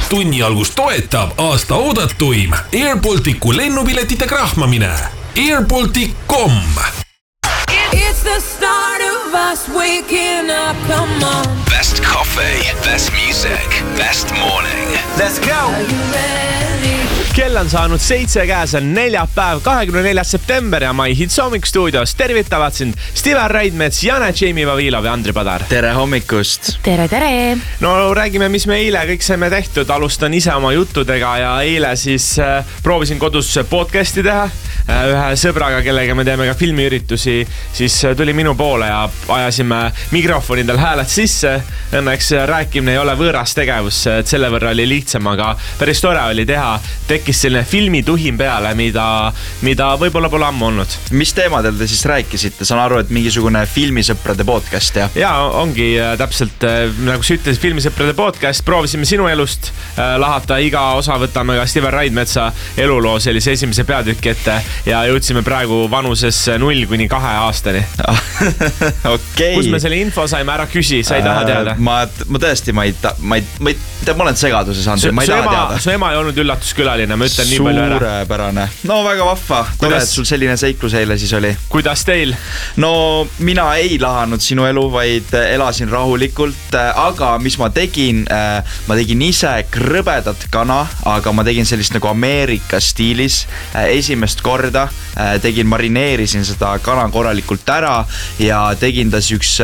tunni algus toetab aasta oodatuim Air Balticu lennupiletite krahmamine. airbaltic.com. It's the start of us waking up, come on. Best coffee, best music, best morning. Let's go! Are you ready? Kell on saanud 7 käes, on neljapäev, 24. september ja My Hits hommikustuudios tervitavad sind Stivar Raidmets, Jane Jamie Vavilov ja Andri Padar. Tere hommikust! Tere! No räägime, mis me eile kõik saime tehtud. Alustan ise oma juttudega ja eile siis proovisin kodus podcasti teha ühe sõbraga, kellega me teeme ka filmiüritusi. Siis tuli minu poole ja ajasime mikrofonidel hääled sisse. Õnneks rääkimine ei ole võõras tegevus, et selle võrra oli lihtsam, aga päris tore oli teha. Tekkis selline filmituhin peale, mida võib-olla pole ammu olnud. Mis teemadel te siis rääkisite? Saan aru, et mingisugune filmisõprade podcast, jah? Ja ongi täpselt, nagu sa ütlesid, filmisõprade podcast. Proovisime sinu elust lahata. Iga osa võtame ka Stivar Raidmetsa eluloo sellise esimese peatüki ette ja jõudsime praegu vanuses 0-2 aastani. Okei. Kus me selle info saime, ära küsi, sa ei taha teada? Ma tõesti, ma olen segaduses, Andri, ma ei taha teada. Su ema ei olnud üllatuskülaline, ma ütlen nii palju ära. Suurepärane. No väga vahva. Tore, et sul selline seiklus eile siis oli. Kuidas teil? No mina ei lahanud sinu elu, vaid elasin rahulikult. Aga mis ma tegin ise krõbedat kana, aga ma tegin sellist nagu Ameerika stiilis. Esimest korda marineerisin seda kana korralikult ära ja tegin ta siukse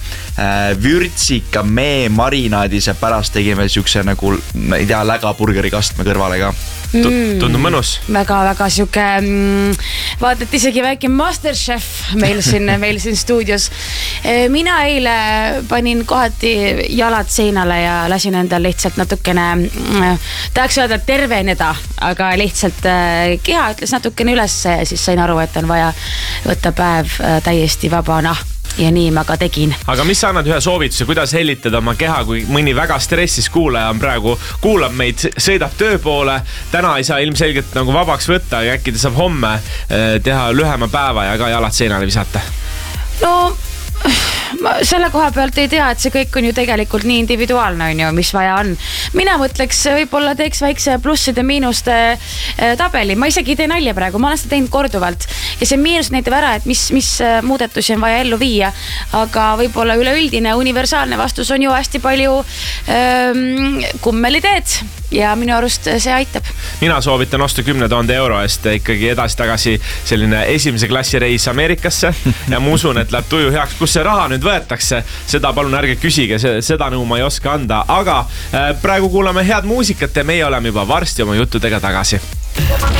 vürtsika mee marinaadis ja pärast tegime siukse nagu, ei tea, lägaburgeri kastme kõrvale ka. Tundub mõnus. Väga siuke, vaatad isegi väike Masterchef meil siin stuudios. Mina eile panin kohati jalad seinale ja lasin endal lihtsalt natukene, tahaks öelda terveneda, aga lihtsalt keha ütles natukene üles ja siis sain aru, et on vaja võtta päev täiesti vabana. Ja nii ma ka tegin. Aga mis sa annad ühe soovituse, kuidas hellitada oma keha, kui mõni väga stressis kuulaja on praegu, kuulab meid, sõidab töö poole, täna ei saa ilmselgelt nagu vabaks võtta ja äkki ta saab homme teha lühema päeva ja ka jalad seinale visata? No ma selle koha pealt ei tea, et see kõik on ju tegelikult nii individuaalne, on ju, mis vaja on. Mina mõtleks, võib-olla teeks väikse plusside miinuste tabeli. Ma isegi ei tee nalja praegu, ma olen seda teinud korduvalt. Ja see miinus näitab ära, et mis muudatusi on vaja ellu viia. Aga võib-olla üleüldine universaalne vastus on ju hästi palju kummeliteed. Ja minu arust see aitab. Mina soovitan osta 10 000 euro eest ikkagi edasi-tagasi selline esimese klassi reis Ameerikasse ja ma usun, et läheb tuju heaks. Kus see raha nüüd võetakse, seda palun ärge küsige, seda nõu ma ei oska anda. Aga praegu kuulame head muusikat ja meie oleme juba varsti oma juttudega tagasi.